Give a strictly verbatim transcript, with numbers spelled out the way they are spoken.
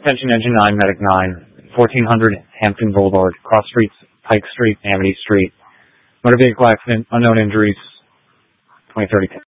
Attention Engine nine, Medic nine, fourteen hundred Hampton Boulevard, Cross Streets, Pike Street, Amity Street. Motor vehicle accident, unknown injuries, twenty thirty.